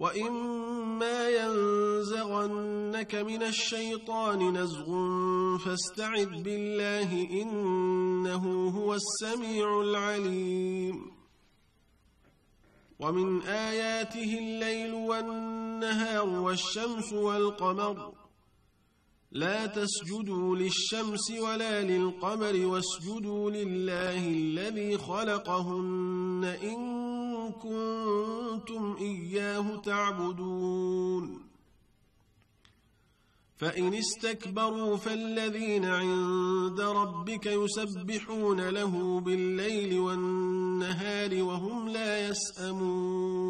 وإما ينزغنك من الشيطان نزغ فاستعذ بالله إنه هو السميع العليم ومن آياته الليل والنهار والشمس والقمر لا تسجدوا للشمس ولا للقمر واسجدوا لله الذي خلقهن إن كنتم إياه تعبدون فإن استكبروا فالذين عند ربك يسبحون له بالليل والنهار وهم لا يسأمون